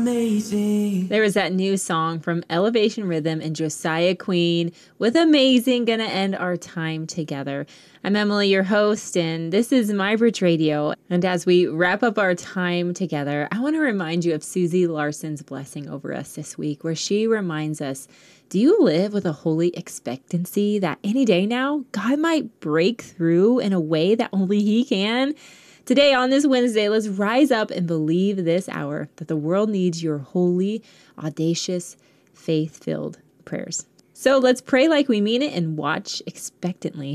amazing. There was that new song from Elevation Rhythm and Josiah Queen with Amazing, gonna end our time together. I'm Emily, your host, and this is My Bridge Radio. And as we wrap up our time together, I want to remind you of Susie Larson's blessing over us this week, where she reminds us, do you live with a holy expectancy that any day now, God might break through in a way that only He can? Today, on this Wednesday, let's rise up and believe this hour that the world needs your holy, audacious, faith-filled prayers. So let's pray like we mean it and watch expectantly